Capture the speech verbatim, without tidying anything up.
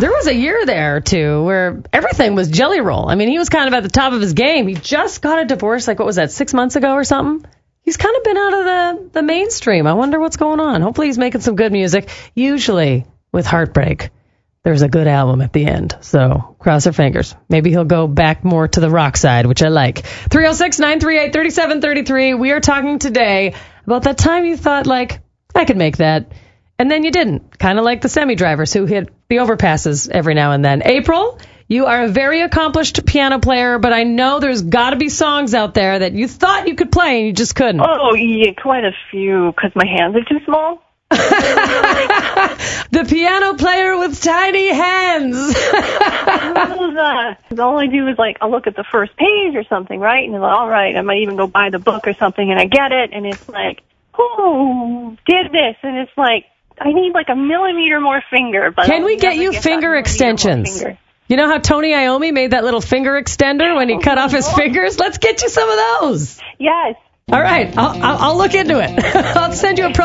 There was a year there, too, where everything was jelly roll. I mean, he was kind of at the top of his game. He just got a divorce, like, what was that, six months ago or something? He's kind of been out of the, the mainstream. I wonder what's going on. Hopefully he's making some good music. Usually, with heartbreak, there's a good album at the end. So, cross our fingers. Maybe he'll go back more to the rock side, which I like. three oh six, nine three eight, three seven three three. We are talking today about that time you thought, like, I could make that. And then you didn't. Kind of like the semi-drivers who hit the overpasses every now and then. April, you are a very accomplished piano player, but I know there's got to be songs out there that you thought you could play and you just couldn't. Oh, yeah, quite a few, because my hands are too small. The piano player with tiny hands. uh, all I do is, like, I'll look at the first page or something, right? And I'm like, all right, I might even go buy the book or something, and I get it, and it's like, who did this? And it's like, I need like a millimeter more finger. But Can I'll we get you get finger extensions? Finger. You know how Tony Iommi made that little finger extender when he cut off his fingers? Let's get you some of those. Yes. All right. I'll, I'll, I'll look into it. I'll send you a pro